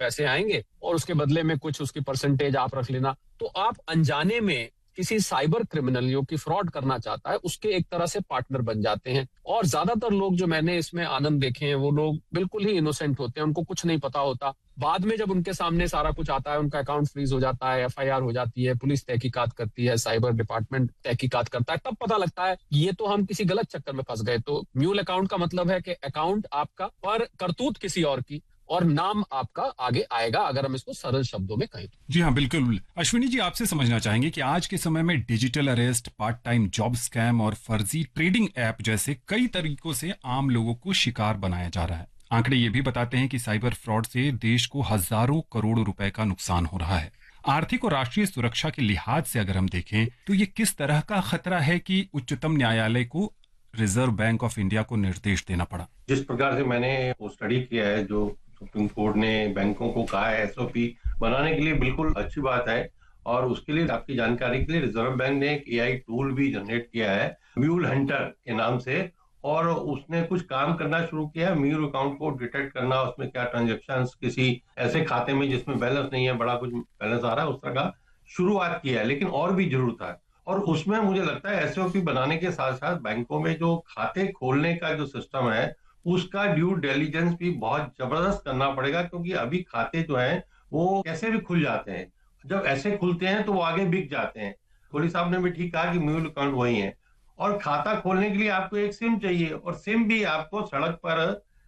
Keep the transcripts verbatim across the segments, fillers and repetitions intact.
पैसे आएंगे और उसके बदले में कुछ उसकी परसेंटेज आप रख लेना। तो आप अनजाने में किसी साइबर क्रिमिनल जो कि फ्रॉड करना चाहता है उसके एक तरह से पार्टनर बन जाते हैं। और ज्यादातर लोग जो मैंने इसमें आनंद देखे हैं वो लोग बिल्कुल ही इनोसेंट होते हैं, उनको कुछ नहीं पता होता। बाद में जब उनके सामने सारा कुछ आता है, उनका अकाउंट फ्रीज हो जाता है, एफ आई आर हो जाती है, पुलिस तहकीकात करती है, साइबर डिपार्टमेंट तहकीकात करता है, तब पता लगता है ये तो हम किसी गलत चक्कर में फंस गए। तो म्यूल अकाउंट का मतलब है कि अकाउंट आपका पर करतूत किसी और की, और नाम आपका आगे आएगा, अगर हम इसको सरल शब्दों में कहें। जी हाँ, बिल्कुल। अश्विनी जी, आपसे समझना चाहेंगे कि आज के समय में digital arrest, part time job scam और फर्जी ट्रेडिंग ऐप जैसे कई तरीकों से आम लोगों को शिकार बनाया जा रहा है। आंकड़े ये भी बताते हैं कि साइबर फ्रॉड से देश को हजारों करोड़ रुपए का नुकसान हो रहा है। आर्थिक और राष्ट्रीय सुरक्षा के लिहाज से अगर हम देखें तो ये किस तरह का खतरा है कि उच्चतम न्यायालय को रिजर्व बैंक ऑफ इंडिया को निर्देश देना पड़ा? जिस प्रकार से मैंने वो स्टडी किया है, जो सुप्रीम कोर्ट ने बैंकों को कहा है एस ओ पी बनाने के लिए, बिल्कुल अच्छी बात है। और उसके लिए आपकी जानकारी के लिए रिजर्व बैंक ने एक ए आई टूल भी जनरेट किया है म्यूल हंटर के नाम से, और उसने कुछ काम करना शुरू किया है म्यूल अकाउंट को डिटेक्ट करना, उसमें क्या ट्रांजेक्शंस किसी ऐसे खाते में जिसमें बैलेंस नहीं है, बड़ा कुछ बैलेंस आ रहा है, उस तरह का शुरुआत किया है। लेकिन और भी जरूरत है, और उसमें मुझे लगता है एस ओ पी बनाने के साथ साथ बैंकों में जो खाते खोलने का जो सिस्टम है उसका ड्यू डिलिजेंस भी बहुत जबरदस्त करना पड़ेगा, क्योंकि अभी खाते जो हैं वो कैसे भी खुल जाते हैं। जब ऐसे खुलते हैं तो वो आगे बिक जाते हैं। कोहली साहब ने भी ठीक कहा कि म्यूल अकाउंट वही है, और खाता खोलने के लिए आपको एक सिम चाहिए, और सिम भी आपको सड़क पर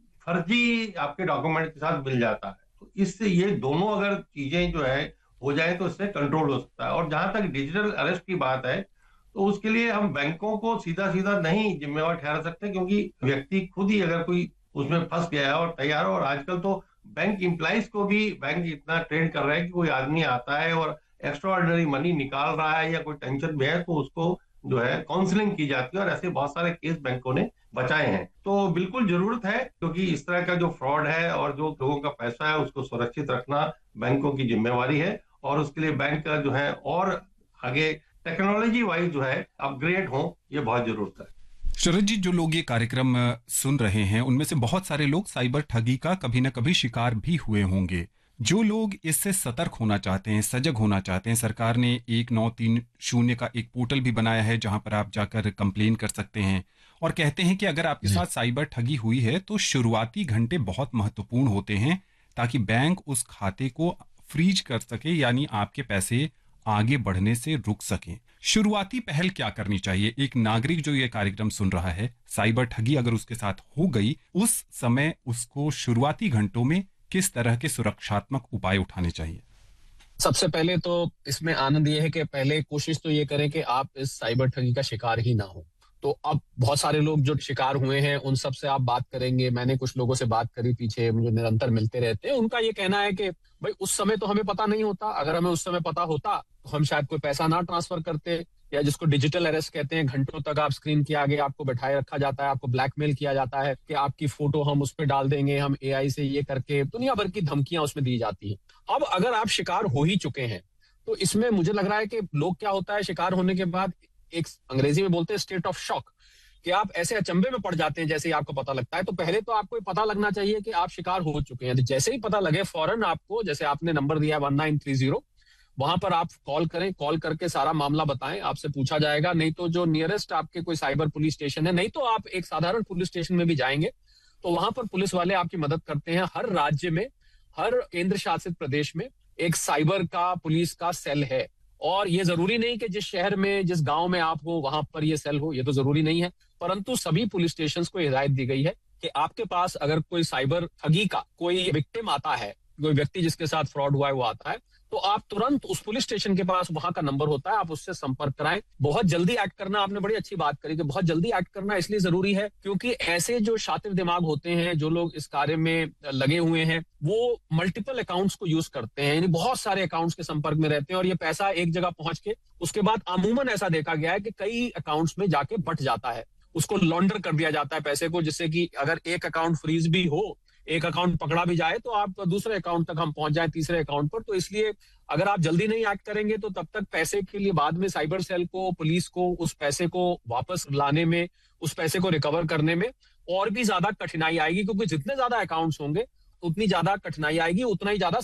फर्जी आपके डॉक्यूमेंट के साथ मिल जाता है। तो इससे ये दोनों अगर चीजें जो है हो जाए तो इससे कंट्रोल हो सकता है। और जहां तक डिजिटल अरेस्ट की बात है, तो उसके लिए हम बैंकों को सीधा सीधा नहीं जिम्मेवार ठहरा सकते, क्योंकि व्यक्ति खुद ही अगर कोई उसमें फंस गया है और तैयार हो, और आजकल तो बैंक एम्प्लॉइज को भी बैंक इतना ट्रेन कर रहा है कि कोई आदमी आता है और एक्स्ट्रा ऑर्डिनरी मनी निकाल रहा है या कोई टेंशन में है तो उसको जो है काउंसलिंग की जाती है, और ऐसे बहुत सारे केस बैंकों ने बचाए हैं। तो बिल्कुल जरूरत है, क्योंकि इस तरह का जो फ्रॉड है और जो लोगों का पैसा है उसको सुरक्षित रखना बैंकों की जिम्मेवारी है, और उसके लिए बैंक का जो है और आगे टेक्नोलॉजी वाइज जो है अपग्रेड हो, ये बहुत जरूरत है। शरद जी, जो लोग ये कार्यक्रम सुन रहे हैं उनमें से बहुत सारे लोग साइबर ठगी का कभी ना कभी शिकार भी हुए होंगे। जो लोग इससे सतर्क होना चाहते हैं, सजग होना चाहते हैं, सरकार ने एक नौ तीन शून्य का एक पोर्टल भी बनाया है जहां पर आप जाकर कंप्लेन कर सकते हैं, और कहते हैं कि अगर आपके साथ साइबर ठगी हुई है तो शुरुआती घंटे बहुत महत्वपूर्ण होते हैं ताकि बैंक उस खाते को फ्रीज कर सके, यानी आपके पैसे आगे बढ़ने से रुक सकें। शुरुआती पहल क्या करनी चाहिए? एक नागरिक जो ये कार्यक्रम सुन रहा है, साइबर ठगी अगर उसके साथ हो गई, उस समय उसको शुरुआती घंटों में किस तरह के सुरक्षात्मक उपाय उठाने चाहिए? सबसे पहले तो इसमें आनंद ये है कि पहले कोशिश तो ये करें कि आप इस साइबर ठगी का शिकार ही ना हो। तो अब बहुत सारे लोग जो शिकार हुए हैं उन सब से आप बात करेंगे। मैंने कुछ लोगों से बात करी पीछे, मुझे निरंतर मिलते रहते हैं। उनका ये कहना है कि भाई उस समय तो हमें पता नहीं होता, अगर हमें उस समय पता होता तो हम शायद कोई पैसा ना ट्रांसफर करते, या जिसको डिजिटल अरेस्ट कहते हैं, घंटों तक आप स्क्रीन के आगे आपको बैठाए रखा जाता है, आपको ब्लैकमेल किया जाता है कि आपकी फोटो हम उस पर डाल देंगे, हम ए आई से ये करके, दुनिया भर की धमकियां उसमें दी जाती हैं। अब अगर आप शिकार हो ही चुके हैं तो इसमें मुझे लग रहा है कि लोग क्या होता है, शिकार होने के बाद एक अंग्रेजी में बोलते हैं स्टेट ऑफ शॉक, कि आप ऐसे अचंभे में पड़ जाते हैं जैसे ही आपको पता लगता है। तो पहले तो आपको पता लगना चाहिए कि आप शिकार हो चुके हैं। तो जैसे ही पता लगे फौरन आपको, जैसे आपने नंबर दिया वन नाइन थ्री जीरो, वहां पर आप कॉल करें, कॉल करके सारा मामला बताएं, आपसे पूछा जाएगा। नहीं तो जो नियरेस्ट आपके कोई साइबर पुलिस स्टेशन है, नहीं तो आप एक साधारण पुलिस स्टेशन में भी जाएंगे तो वहां पर पुलिस वाले आपकी मदद करते हैं। हर राज्य में, हर केंद्र शासित प्रदेश में एक साइबर का पुलिस का सेल है, और ये जरूरी नहीं कि जिस शहर में, जिस गांव में आप हो वहां पर ये सेल हो, ये तो जरूरी नहीं है। परंतु सभी पुलिस स्टेशन को हिदायत दी गई है कि आपके पास अगर कोई साइबर ठगी का कोई विक्टिम आता है, कोई व्यक्ति जिसके साथ फ्रॉड हुआ है वो आता है, तो आप तुरंत उस पुलिस स्टेशन के पास, वहां का नंबर होता है, आप उससे संपर्क कराएं। बहुत जल्दी एक्ट करना, आपने बड़ी अच्छी बात करी कि बहुत जल्दी एक्ट करना इसलिए जरूरी है क्योंकि ऐसे जो शातिर दिमाग होते हैं, जो लोग इस कार्य में लगे हुए हैं, वो मल्टीपल अकाउंट्स को यूज करते हैं, यानी बहुत सारे अकाउंट्स के संपर्क में रहते हैं, और ये पैसा एक जगह पहुंच के उसके बाद अमूमन ऐसा देखा गया है कि कई अकाउंट्स में जाके बट जाता है, उसको लॉन्डर कर दिया जाता है पैसे को, जिससे कि अगर एक अकाउंट फ्रीज भी हो, एक अकाउंट पकड़ा भी जाए तो आप दूसरे अकाउंट तक हम पहुंच जाए, तीसरे अकाउंट पर। तो इसलिए अगर आप जल्दी नहीं एक्ट करेंगे तो तब तक पैसे के लिए बाद में साइबर सेल को, पुलिस को उस पैसे को वापस लाने में, उस पैसे को रिकवर करने में और भी ज्यादा कठिनाई आएगी, क्योंकि जितने ज्यादा अकाउंट्स होंगे उतनी ज्यादा कठिनाई आएगी, उतना ही ज्यादा